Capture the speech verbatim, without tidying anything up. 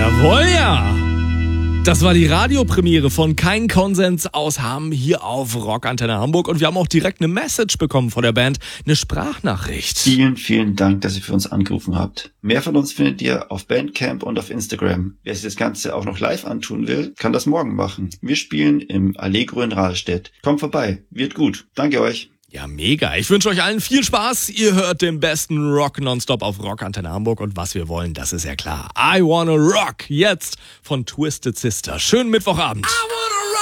Jawohl, ja. Das war die Radiopremiere von Kein Konsens aus Hamm hier auf Rockantenne Hamburg. Und wir haben auch direkt eine Message bekommen von der Band, eine Sprachnachricht. Vielen, vielen Dank, dass ihr für uns angerufen habt. Mehr von uns findet ihr auf Bandcamp und auf Instagram. Wer sich das Ganze auch noch live antun will, kann das morgen machen. Wir spielen im Allegro in Rahlstedt. Kommt vorbei, wird gut. Danke euch. Ja, mega. Ich wünsche euch allen viel Spaß. Ihr hört den besten Rock nonstop auf Rockantenne Hamburg. Und was wir wollen, das ist ja klar. I Wanna Rock. Jetzt von Twisted Sister. Schönen Mittwochabend. I wanna